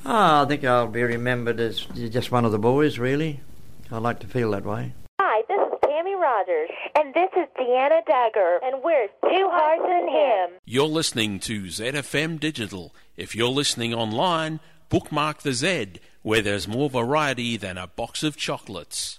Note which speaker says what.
Speaker 1: I think I'll be remembered as just one of the boys, really. I like to feel that way.
Speaker 2: Hi, this is Tammy Rogers. And this is Deanna Dagger. And we're Two Hearts in Him.
Speaker 3: You're listening to ZFM Digital. If you're listening online, bookmark the Z, where there's more variety than a box of chocolates.